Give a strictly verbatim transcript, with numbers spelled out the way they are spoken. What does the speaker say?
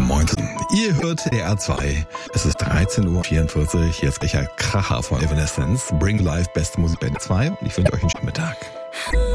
Moin. Ihr hört R R zwei. Es ist dreizehn Uhr vierundvierzig. Jetzt gleich ein Kracher von Evanescence. Bring Live, beste Musik bei zwei. Und ich wünsche euch einen schönen Mittag.